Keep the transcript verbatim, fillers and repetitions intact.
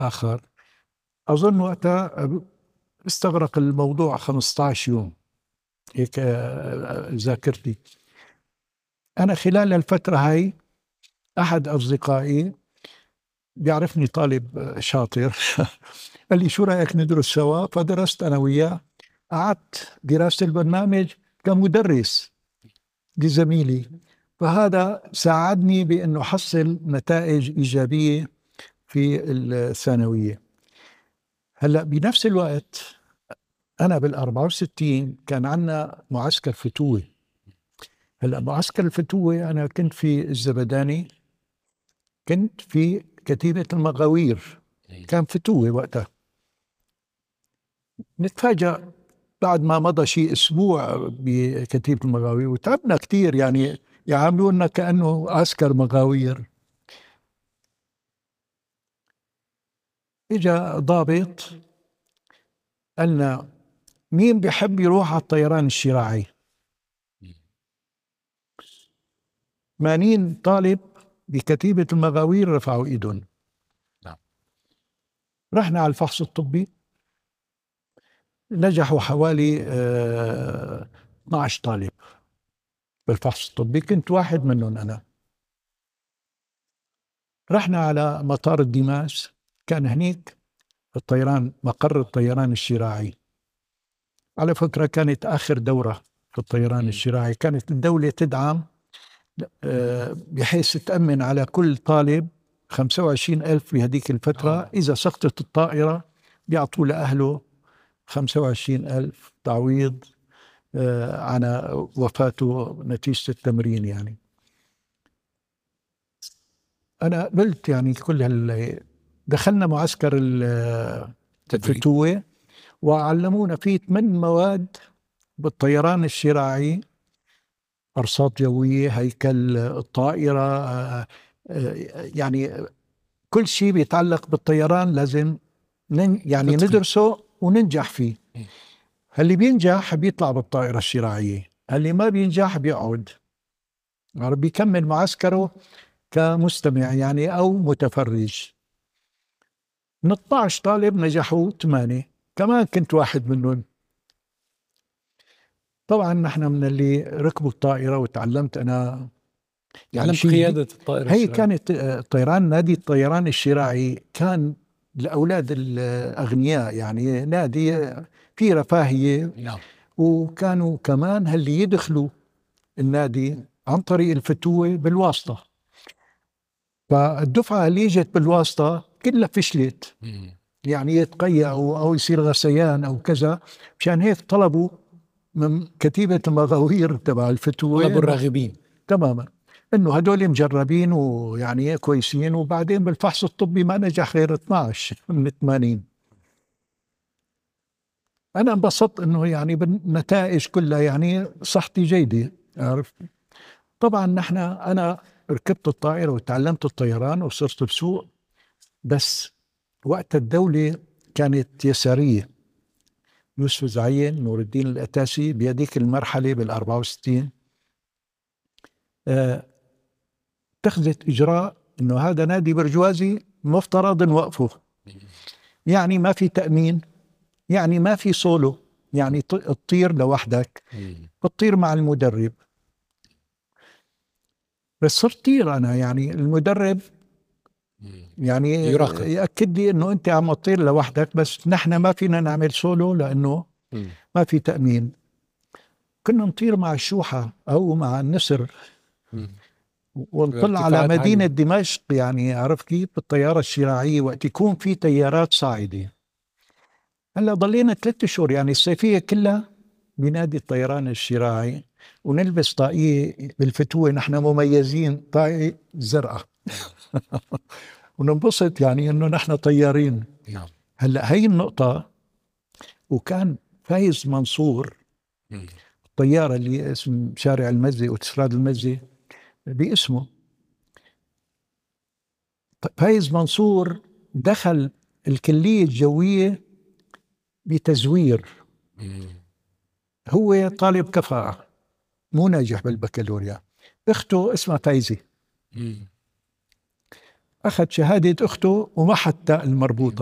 آخر. أظن وقتها استغرق الموضوع خمسة عشر يوم هيك ذاكرتي. أنا خلال الفترة هاي أحد أصدقائي بيعرفني طالب شاطر قال لي شو رأيك ندرس سوا؟ فدرست أنا وياه. قعدت دراسة البرنامج كمدرس لزميلي، فهذا ساعدني بأنه حصل نتائج إيجابية في الثانوية. هلأ بنفس الوقت أنا بالأربعة وستين كان عنا معسكر فتوة. هلأ معسكر الفتوة أنا كنت في الزبداني، كنت في كتيبة المغاوير، كان فتوة وقتها. نتفاجأ بعد ما مضى شيء أسبوع بكتيبة المغاوير وتعبنا كتير، يعني يعاملونا كأنه عسكر مغاوير. إجا ضابط قالنا مين بيحب يروح على الطيران الشراعي؟ ثمانين طالب بكتيبة المغاوير رفعوا ايدهم. نعم. رحنا على الفحص الطبي، نجحوا حوالي اه اثني عشر طالب بالفحص الطبي، كنت واحد منهم أنا. رحنا على مطار الدماس، كان هنيك الطيران مقر الطيران الشراعي. على فكرة كانت آخر دورة في الطيران الشراعي، كانت الدولة تدعم بحيث تأمن على كل طالب خمسة وعشرين ألف بهذيك الفترة. إذا سقطت الطائرة بيعطوا لأهله خمسة وعشرين ألف تعويض عن وفاته نتيجة التمرين. يعني أنا قلت يعني كل هال دخلنا معسكر الفتوة وعلمونا فيه ثمان مواد بالطيران الشراعي: أرصاد جوية، هيكل الطائرة، يعني كل شيء بيتعلق بالطيران لازم يعني ندرسه وننجح فيه. اللي بينجح بيطلع بالطائرة الشراعية، اللي ما بينجح بيقعد بيكمل معسكره كمستمع يعني أو متفرج. من اثني عشر طالب نجحوا ثمانية، كمان كنت واحد منهم. طبعا نحن من اللي ركبوا الطائرة وتعلمت أنا يعني قيادة الطائرة هي الشراعية. كانت طيران نادي الطيران الشراعي، كان لأولاد الأغنياء، يعني نادي فيه رفاهية. نعم. وكانوا كمان اللي يدخلوا النادي عن طريق الفتوة بالواسطة، فالدفعة اللي اجت بالواسطة كلها فشلت، يعني يتقيأوا أو يصير غثيان أو كذا. مشان هيك طلبوا من كتيبة المغاوير تبع الفتوة، طلبوا الراغبين تماما، انه هدول مجربين ويعني كويسين. وبعدين بالفحص الطبي ما نجح غير اثني عشر من ثمانين. انا انبسطت انه يعني بالنتائج كلها يعني صحتي جيدة، عرفت. طبعا نحن انا ركبت الطائرة وتعلمت الطيران وصرت بسوق، بس وقت الدولة كانت يسارية. يوسف زعين، نور الدين الأتاسي، بهذيك المرحلة بالأربعة وستين آه اتخذت إجراء إنه هذا نادي برجوازي مفترض نوقفه. يعني ما في تأمين، يعني ما في سولو، يعني تطير لوحدك، بتطير مع المدرب. بس صرت طير أنا، يعني المدرب يعني يراقب، يأكد لي إنه أنت عم تطير لوحدك، بس نحن ما فينا نعمل سولو لأنه ما في تأمين. كنا نطير مع الشوحة أو مع النسر ونطلع على مدينة عالية. دمشق، يعني عرف كيف، بالطيارة الشراعية وقت يكون في تيارات صاعدة. هلا ضلينا ثلاثة اشهر يعني الصيفية كلها بنادي الطيران الشراعي، ونلبس طاقية بالفتوة، نحن مميزين طاقية زرقاء وننبسط يعني انه نحن طيارين. نعم. هلا هي النقطة. وكان فايز منصور الطيارة اللي اسم شارع المزة وتسراد المزة باسمه، فايز منصور دخل الكلية الجوية بتزوير. هو طالب كفاءة مو ناجح بالبكالوريا، اخته اسمها فايزة. أخذ شهادة أخته وما حتى المربوطة.